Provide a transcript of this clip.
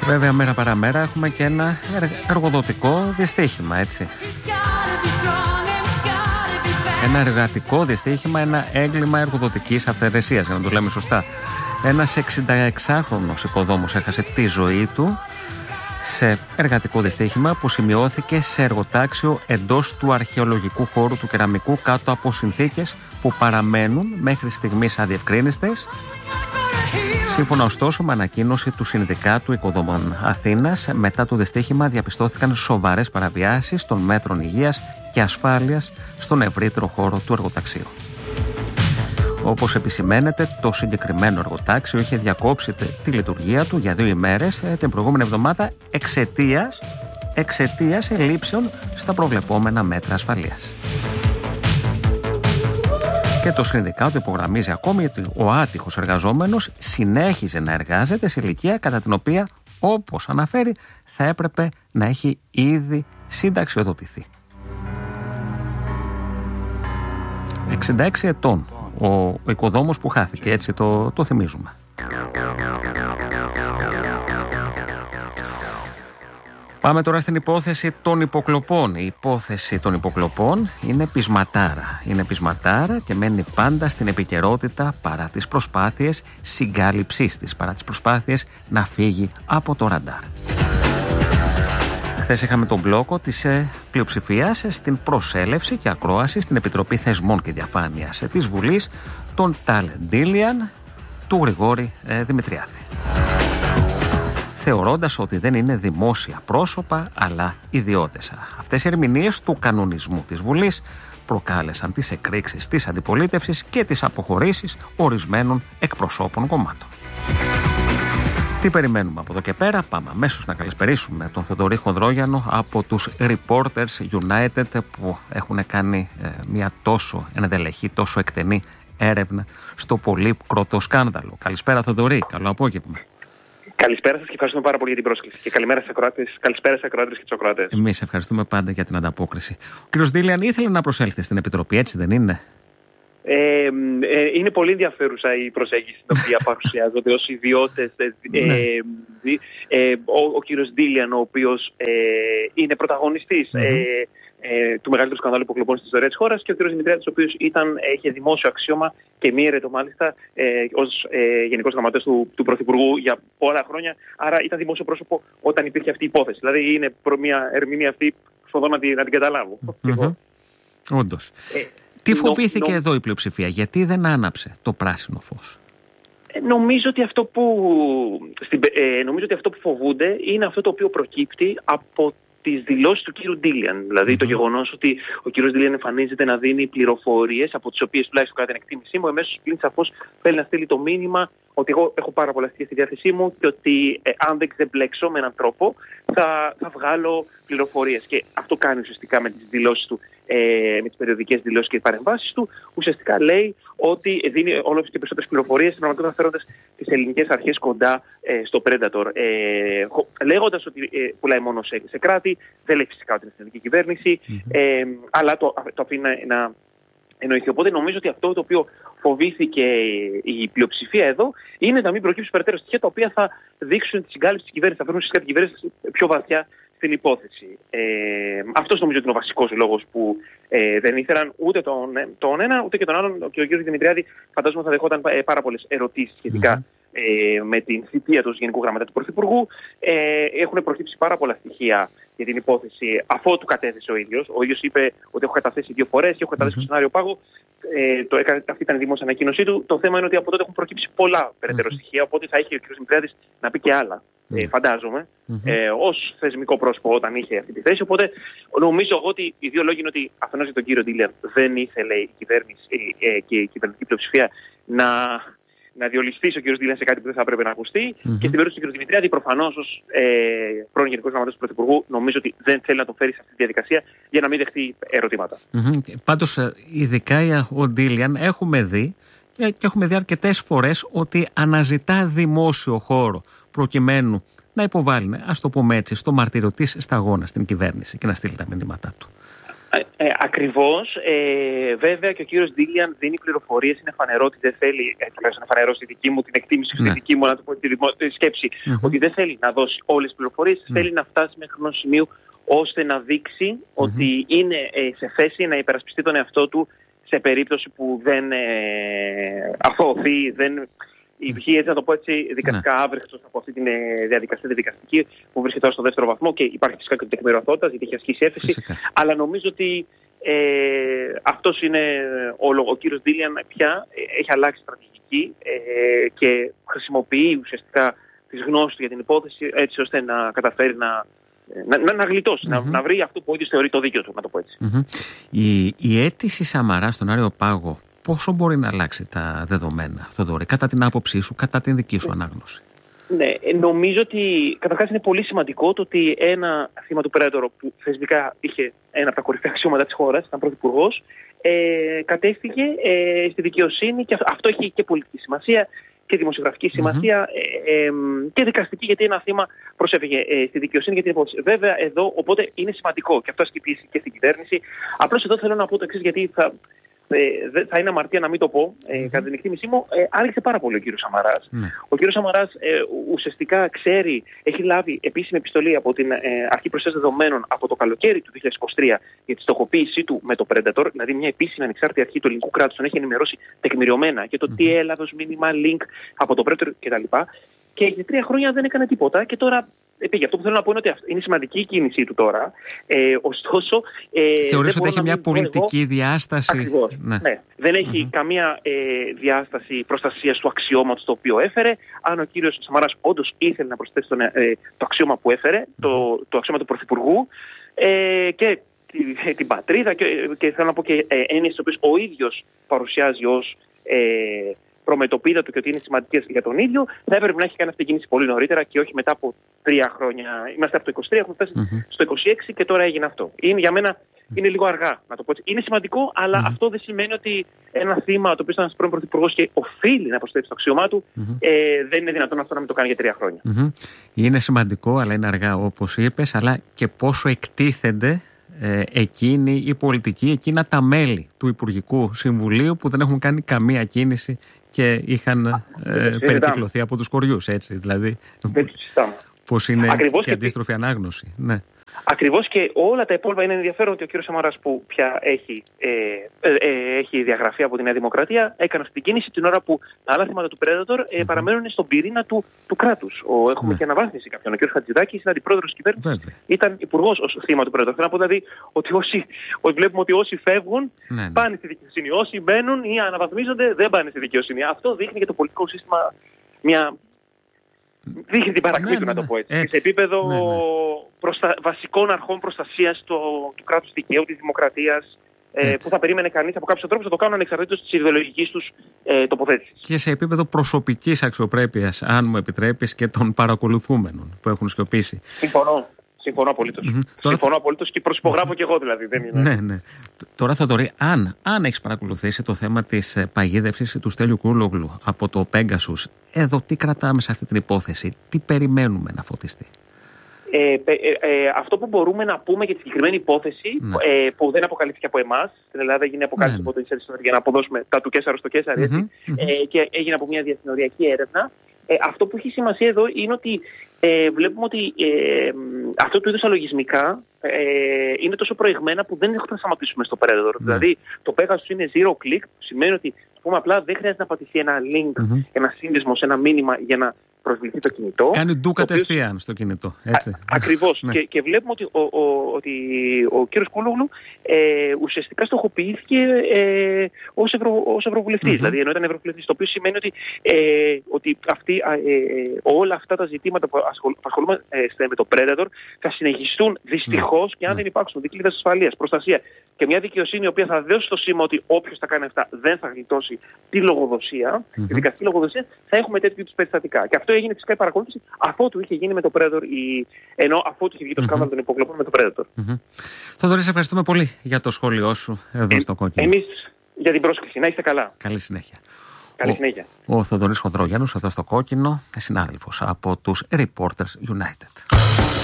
Βέβαια, μέρα παραμέρα έχουμε και ένα εργοδοτικό δυστύχημα, έτσι. Ένα εργατικό δυστύχημα, ένα έγκλημα εργοδοτικής αυθαιρεσίας, για να το λέμε σωστά. Ένας 66χρονος οικοδόμος έχασε τη ζωή του σε εργατικό δυστύχημα που σημειώθηκε σε εργοτάξιο εντός του αρχαιολογικού χώρου του Κεραμικού, κάτω από συνθήκες που παραμένουν μέχρι στιγμής αδιευκρίνιστες. Σύμφωνα ωστόσο με ανακοίνωση του Συνδικάτου Οικοδομών Αθήνας, μετά το δυστύχημα διαπιστώθηκαν σοβαρές παραβιάσεις των μέτρων υγείας και ασφάλειας στον ευρύτερο χώρο του εργοταξίου. Όπως επισημαίνεται, το συγκεκριμένο εργοτάξιο είχε διακόψει τη λειτουργία του για 2 ημέρες την προηγούμενη εβδομάδα εξαιτίας ελλείψεων στα προβλεπόμενα μέτρα ασφαλείας. Και το Συνδικάτο υπογραμμίζει ακόμη ότι ο άτυχος εργαζόμενος συνέχιζε να εργάζεται σε ηλικία κατά την οποία, όπως αναφέρει, θα έπρεπε να έχει ήδη συνταξιοδοτηθεί. 66 ετών ο οικοδόμος που χάθηκε, έτσι το θυμίζουμε. Πάμε τώρα στην υπόθεση των υποκλοπών. Η υπόθεση των υποκλοπών είναι πεισματάρα. Είναι πεισματάρα και μένει πάντα στην επικαιρότητα παρά τις προσπάθειες συγκάλυψής της, παρά τις προσπάθειες να φύγει από το ραντάρ. Χθες είχαμε τον μπλόκο της πλειοψηφίας στην προσέλευση και ακρόαση στην Επιτροπή Θεσμών και Διαφάνειας της Βουλής των Ταλεντήλιαν του Γρηγόρη Δημητριάδη, θεωρώντας ότι δεν είναι δημόσια πρόσωπα αλλά ιδιώτες. Αυτές οι ερμηνείες του κανονισμού της Βουλής προκάλεσαν τις εκρήξεις της αντιπολίτευσης και τις αποχωρήσεις ορισμένων εκπροσώπων κομμάτων. Τι περιμένουμε από εδώ και πέρα? Πάμε αμέσως να καλησπερίσουμε τον Θοδωρή Χονδρόγιανο από τους Reporters United που έχουν κάνει μια τόσο ενδελεχή, τόσο εκτενή έρευνα στο πολύπκροτο σκάνδαλο. Καλησπέρα Θοδωρή, καλό απόγευμα. Καλησπέρα σας και ευχαριστούμε πάρα πολύ για την πρόσκληση. Και καλημέρα στις ακροάτες. Καλησπέρα στις ακροάτες και τους ακροατές. Εμείς ευχαριστούμε πάντα για την ανταπόκριση. Ο κ. Ντίλιαν ήθελε να προσέλθει στην Επιτροπή, έτσι δεν είναι? Είναι πολύ ενδιαφέρουσα η προσέγγιση την οποία παρουσιάζονται ως ιδιώτες. Ο κύριος Ντίλιαν, ο οποίος είναι πρωταγωνιστής του μεγαλύτερου σκανδάλου υποκλοπών στην ιστορία της χώρας, και ο κύριος Δημητριάδης, ο οποίος είχε δημόσιο αξίωμα και μοίρεται μάλιστα ως Γενικός Γραμματέας του Πρωθυπουργού για πολλά χρόνια. Άρα ήταν δημόσιο πρόσωπο όταν υπήρχε αυτή η υπόθεση. Δηλαδή είναι μια ερμηνεία αυτή που να την καταλάβω. Όντως. Τι φοβήθηκε εδώ η πλειοψηφία, γιατί δεν άναψε το πράσινο φως? Νομίζω ότι αυτό που φοβούνται είναι αυτό το οποίο προκύπτει από τις δηλώσεις του κύριου Ντίλιαν. Δηλαδή το γεγονός ότι ο κύριος Ντίλιαν εμφανίζεται να δίνει πληροφορίες από τις οποίες, τουλάχιστον κατά την εκτίμησή μου, εμέσως πλην σαφώς θέλει να στείλει το μήνυμα ότι εγώ έχω πάρα πολλά στοιχεία στη διάθεσή μου και ότι αν δεν ξεμπλέξω με έναν τρόπο θα βγάλω πληροφορίες. Και αυτό κάνει ουσιαστικά με τις δηλώσεις του, με τις περιοδικές δηλώσεις και τις παρεμβάσεις του. Ουσιαστικά λέει ότι δίνει όλο και περισσότερες πληροφορίες, πραγματικά φέροντας τις ελληνικές αρχές κοντά στο Predator. Λέγοντας ότι πουλάει μόνο σε κράτη, δεν λέει φυσικά ότι είναι στην ελληνική κυβέρνηση, αλλά το αφήνει να εννοηθεί. Οπότε νομίζω ότι αυτό το οποίο φοβήθηκε η πλειοψηφία εδώ είναι να μην προκύψουν περαιτέρω στοιχεία τα οποία θα δείξουν τη συγκάλυψη της κυβέρνησης, θα φέρουν ουσιαστικά την κυβέρνηση πιο βαθιά στην υπόθεση. Αυτός νομίζω ότι είναι ο βασικός λόγος που δεν ήθελαν ούτε τον ένα ούτε και τον άλλον. Και ο κ. Δημητριάδη φαντάζομαι θα δεχόταν πάρα πολλές ερωτήσεις σχετικά με την θητεία του ως Γενικού Γραμματέα του Πρωθυπουργού. Έχουν προκύψει πάρα πολλά στοιχεία για την υπόθεση αφότου κατέθεσε ο ίδιος. Ο ίδιος είπε ότι έχω καταθέσει 2 φορές και έχω καταθέσει στο σενάριο πάγο. Αυτή ήταν η δημόσια ανακοίνωσή του. Το θέμα είναι ότι από τότε έχουν προκύψει πολλά περαιτέρω στοιχεία, οπότε θα είχε ο κ. Δημητριάδης να πει και άλλα. Φαντάζομαι, ως θεσμικό πρόσωπο όταν είχε αυτή τη θέση. Οπότε νομίζω εγώ ότι οι δύο λόγοι είναι ότι αφενός για τον κύριο Ντίλιαν δεν ήθελε η κυβέρνηση και η κυβερνητική πλειοψηφία να διολυστήσει ο κ. Ντίλιαν σε κάτι που δεν θα έπρεπε να ακουστεί. Και στην περίπτωση του κ. Δημητριάδη, προφανώς ως πρώην Γενικός Γραμματέας του Πρωθυπουργού, νομίζω ότι δεν θέλει να τον φέρει σε αυτή τη διαδικασία για να μην δεχτεί ερωτήματα. Πάντως, ειδικά ο Ντίλιαν έχουμε δει και έχουμε δει αρκετές φορές ότι αναζητά δημόσιο χώρο προκειμένου να υποβάλει, ας το πούμε έτσι, στο μαρτύριο της σταγόνα στην κυβέρνηση και να στείλει τα μηνύματά του. Ακριβώς. Βέβαια και ο κύριος Ντίλιαν δίνει πληροφορίες. Είναι φανερό ότι δεν θέλει, τουλάχιστον είναι φανερό στη δική μου την εκτίμηση, στη δική μου, να το πω, τη σκέψη, ότι δεν θέλει να δώσει όλες τις πληροφορίες. Θέλει να φτάσει μέχρι ενός σημείου ώστε να δείξει ότι είναι σε θέση να υπερασπιστεί τον εαυτό του σε περίπτωση που δεν αθωωωθεί, δεν βγει, έτσι να το πω έτσι, δικαστικά άβρεχτος από αυτή τη διαδικασία δικαστική που βρίσκεται τώρα στο δεύτερο βαθμό, και υπάρχει φυσικά και το τεκμήριο αθωότητας, γιατί έχει ασκήσει έφεση. Αλλά νομίζω ότι αυτός είναι ο κύριος Ντίλιαν πια έχει αλλάξει στρατηγική και χρησιμοποιεί ουσιαστικά τις γνώσεις του για την υπόθεση, έτσι ώστε να καταφέρει να γλιτώσει, να βρει αυτό που ο ίδιος θεωρεί το δίκαιο του, να το πω έτσι. Η αίτηση Σαμαρά στον Άριο Πάγο πόσο μπορεί να αλλάξει τα δεδομένα, Θοδωρή, κατά την άποψή σου, κατά την δική σου ανάγνωση? Ναι, νομίζω ότι καταρχάς είναι πολύ σημαντικό το ότι ένα θύμα του Predator που θεσμικά είχε ένα από τα κορυφαία αξιώματα της χώρας, ήταν πρωθυπουργός, κατέφυγε στη δικαιοσύνη, και αυτό έχει και πολιτική σημασία και δημοσιογραφική σημασία και δικαστική, γιατί ένα θύμα προσέφυγε στη δικαιοσύνη για την υπόθεση. Βέβαια εδώ, οπότε είναι σημαντικό και αυτό ασκεί πίεση και στην κυβέρνηση. Απλώς εδώ θέλω να πω το εξής, γιατί θα είναι αμαρτία να μην το πω, κατά την εκτίμησή μου, άλυξε πάρα πολύ ο κύριος Σαμαράς. Ο κύριος Σαμαράς ουσιαστικά ξέρει, έχει λάβει επίσημη επιστολή από την Αρχή Προστασίας Δεδομένων από το καλοκαίρι του 2023 για τη στοχοποίησή του με το Predator, δηλαδή μια επίσημη ανεξάρτητη αρχή του ελληνικού κράτους, τον έχει ενημερώσει τεκμηριωμένα για το τι έλαβε ως μήνυμα, link από το Predator κτλ. Και για 3 χρόνια δεν έκανε τίποτα, και τώρα πήγε. Αυτό που θέλω να πω είναι ότι είναι σημαντική η κίνησή του τώρα. Ωστόσο. Θεωρείς ότι έχει μια πολιτική διάσταση? Ακριβώς. Ναι. Δεν έχει καμία διάσταση προστασίας του αξιώματος το οποίο έφερε. Αν ο κύριος Σαμαράς όντως ήθελε να προσθέσει το αξίωμα που έφερε, το αξίωμα του Πρωθυπουργού και την πατρίδα, και θέλω να πω και έννοιες τις οποίες ο ίδιος παρουσιάζει ως προμετωπίδα του και ότι είναι σημαντικές για τον ίδιο, θα έπρεπε να έχει κάνει αυτή την κίνηση πολύ νωρίτερα και όχι μετά από 3 χρόνια. Είμαστε από το 23, έχουμε φτάσει στο 26 και τώρα έγινε αυτό. Για μένα είναι λίγο αργά, να το πω έτσι. Είναι σημαντικό, αλλά αυτό δεν σημαίνει ότι ένα θύμα, το οποίο ήταν πρώην πρωθυπουργός και οφείλει να προσθέσει το αξίωμά του, δεν είναι δυνατόν αυτό να μην το κάνει για 3 χρόνια. Είναι σημαντικό, αλλά είναι αργά, όπως είπες, αλλά και πόσο εκτίθενται εκείνοι οι πολιτικοί, εκείνα τα μέλη του Υπουργικού Συμβουλίου που δεν έχουν κάνει καμία κίνηση και είχαν περικυκλωθεί από τους κοριούς, έτσι, δηλαδή πώς είναι ακριβώς και αντίστροφη ανάγνωση. Ναι. Ακριβώς, και όλα τα υπόλοιπα. Είναι ενδιαφέρον ότι ο κύριος Σαμαράς, που πια έχει διαγραφεί από τη Νέα Δημοκρατία, έκανε αυτή την κίνηση την ώρα που τα άλλα θύματα του Predator παραμένουν στον πυρήνα του κράτους. Έχουμε και αναβάθμιση κάποιον. Ο κύριος Χατζηδάκης είναι αντιπρόεδρος της κυβέρνησης. Ήταν υπουργός ως θύμα του Predator. Θέλω να πω δηλαδή ότι βλέπουμε ότι όσοι φεύγουν πάνε στη δικαιοσύνη. Όσοι μπαίνουν ή αναβαθμίζονται δεν πάνε στη δικαιοσύνη. Αυτό δείχνει και το πολιτικό σύστημα δείχνει την παρακμή του, να το πω έτσι. Σε επίπεδο βασικών αρχών προστασίας του κράτους δικαίου, της δημοκρατίας, που θα περίμενε κανείς από κάποιους τρόπους να το κάνουν ανεξαρτήτως της ιδεολογικής τους τοποθέτησης. Και σε επίπεδο προσωπικής αξιοπρέπειας, αν μου επιτρέπεις, και των παρακολουθούμενων που έχουν σιωπήσει. Συμφωνώ απολύτως. Συμφωνώ απολύτως και προσυπογράφω και εγώ, δηλαδή. Δεν είναι. Ναι. Τώρα θα το ρίξω. Αν έχεις παρακολουθήσει το θέμα της παγίδευσης του Στέλιου Κούλογλου από το Pegasus, εδώ τι κρατάμε σε αυτή την υπόθεση, τι περιμένουμε να φωτιστεί? Αυτό που μπορούμε να πούμε για τη συγκεκριμένη υπόθεση, που δεν αποκαλύφθηκε από εμάς, στην Ελλάδα έγινε αποκάλυψη από το Ινστιτούτο για να αποδώσουμε τα του Κέσσαρο στο Κέσσαρι, και έγινε από μια διασυνοριακή έρευνα. Αυτό που έχει σημασία εδώ είναι ότι βλέπουμε ότι αυτό το είδος αλογισμικά είναι τόσο προηγμένα που δεν έχουμε να σταματήσουμε στο Predator. Δηλαδή το Pegasus είναι zero click, που σημαίνει ότι απλά δεν χρειάζεται να πατηθεί ένα link, ένα σύνδεσμο σε ένα μήνυμα για να προσβληθεί το κινητό. Κάνει ντου κατευθείαν στο κινητό. Ακριβώς. Και βλέπουμε ότι ο κύριος Κούλογλου ουσιαστικά στοχοποιήθηκε ως ευρωβουλευτής. Δηλαδή ενώ ήταν ευρωβουλευτής, το οποίο σημαίνει ότι όλα αυτά τα ζητήματα που ασχολούμαστε με το Predator θα συνεχιστούν δυστυχώς, και αν δεν υπάρξουν δικλείδες ασφαλείας, προστασία και μια δικαιοσύνη η οποία θα δώσει το σήμα ότι όποιος τα κάνει αυτά δεν θα γλιτώσει τη λογοδοσία, τη δικαστική λογοδοσία, θα έχουμε τέτοιου είδους περιστατικά. Και αυτό έγινε φυσικά η παρακολούθηση αφότου είχε γίνει με το Predator, ενώ αφότου είχε βγει το σκάνδαλο των υποκλοπών με το Predator. Θοδωρή, σε ευχαριστούμε πολύ για το σχόλιο σου εδώ στο Κόκκινο. Εμείς για την πρόσκληση. Να είστε καλά. Καλή συνέχεια. Καλή συνέχεια. Ο Θοδωρής Χοντρόγιαννος εδώ στο Κόκκινο, συνάδελφος από τους Reporters United.